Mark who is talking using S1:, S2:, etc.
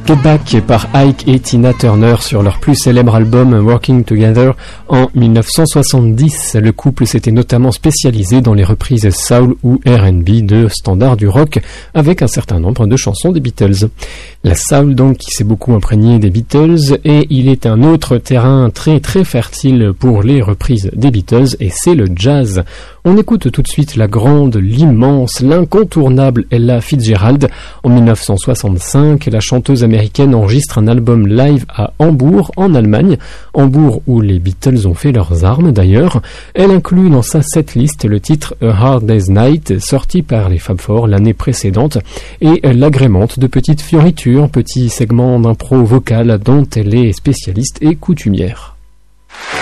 S1: Get Back par Ike et Tina Turner sur leur plus célèbre album Working Together en 1970. Le couple s'était notamment spécialisé dans les reprises soul ou R&B de standards du rock avec un certain nombre de chansons des Beatles. La soul donc qui s'est beaucoup imprégnée des Beatles et il est un autre terrain très très fertile pour les reprises des Beatles et c'est le jazz. On écoute tout de suite la grande, l'immense, l'incontournable Ella Fitzgerald. En 1965, la chanteuse américaine enregistre un album live à Hambourg, en Allemagne. Hambourg où les Beatles ont fait leurs armes d'ailleurs. Elle inclut dans sa setlist le titre A Hard Day's Night, sorti par les Fab Four l'année précédente, et l'agrémente de petites fioritures, petits segments d'impro vocal dont elle est spécialiste et coutumière.